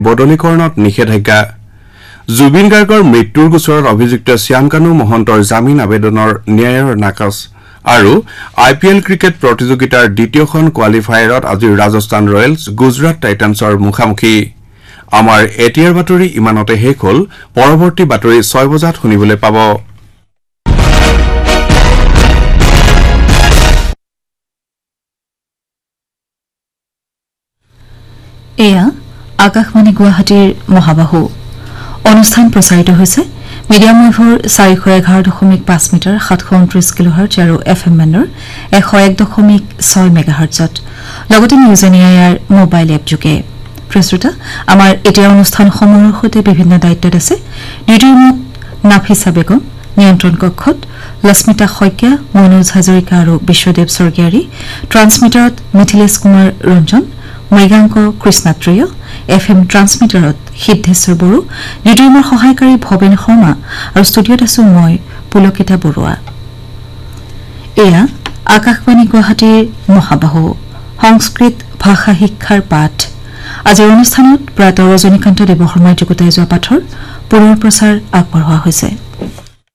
বদলীকৰণত নিষেধাজ্ঞা জুবিন গাৰ্গৰ মৃত্যুৰ গোচৰত অভিযুক্ত শ্যামকানু মহন্তৰ জামিন আবেদনৰ ন্যায়ৰ নাকচ আৰু IPL ক্ৰিকেট প্ৰতিযোগিতাৰ দ্বিতীয়খন কোৱালিফায়াৰত আজি ৰাজস্থান ৰয়েলছ গুজৰাট টাইটান্সৰ মুখামুখি আমাৰ এতিয়াৰ বাতৰি ইমানতে শেষ হল পৰৱৰ্তী বাতৰি 6 বজাত শুনিবলৈ পাব এয়া আকাশবাণী গুৱাহাটীৰ মহাবাহু অনুষ্ঠান প্ৰচাৰিত হৈছে মিডিয়াম ৱেভৰ 411.5 মিটাৰ 729 কিলোহাৰ্টজ আৰু FM বেণ্ডৰ 101.6 মেগাহাৰ্টজত লগতে নিউজ এনিয়াৰ মোবাইল এপ যোগে প্ৰস্তুত আমাৰ এতিয়া অনুষ্ঠানসমূহৰ সৈতে বিভিন্ন দায়িত্বত আছে ডিউটিমত নাফিসা বেগম নিয়ন্ত্ৰণ কক্ষত লস্মিতা শইকীয়া মনোজ হাজৰিকা আৰু বিশ্বদেৱ স্বৰ্গীয়াৰী ট্ৰান্সমিটাৰত মিথিলেশ কুমাৰ ৰঞ্জন মৃগাংক কৃষ্ণাত্ৰেয় FM ট্ৰান্সমিটাৰত সিদ্ধেশ্বৰ বড়ো ডিউটিমৰ সহায়কাৰী ভৱেন শৰ্মা আৰু ষ্টুডিঅত আছো মই পুলকিতা বৰুৱা এয়া আকাশবাণী গুৱাহাটীৰ মহাবাহু সংস্কৃত ভাষা শিক্ষাৰ পাঠ আজিৰ অনুষ্ঠানত প্ৰয়াত ৰজনীকান্ত দেৱশৰ্মাই যুগুতাই যোৱা পাঠৰ পুনৰ প্ৰচাৰ আগবঢ়োৱা হৈছে